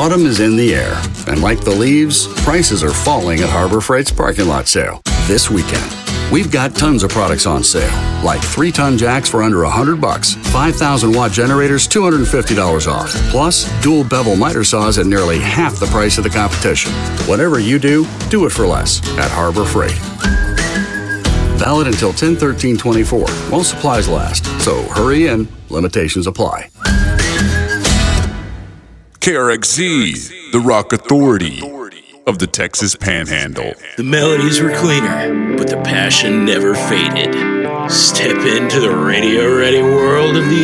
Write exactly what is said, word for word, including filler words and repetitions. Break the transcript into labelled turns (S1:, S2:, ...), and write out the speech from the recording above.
S1: Autumn is in the air, and like the leaves, prices are falling at Harbor Freight's parking lot sale this weekend. We've got tons of products on sale, like three-ton jacks for under one hundred bucks, five thousand watt generators two hundred fifty dollars off, plus dual bevel miter saws at nearly half the price of the competition. Whatever you do, do it for less at Harbor Freight. Valid until ten thirteen twenty-four while supplies last, so hurry in. Limitations apply.
S2: K R X Z, the rock authority of the Texas Panhandle.
S3: The melodies were cleaner, but the passion never faded. Step into the radio-ready world of the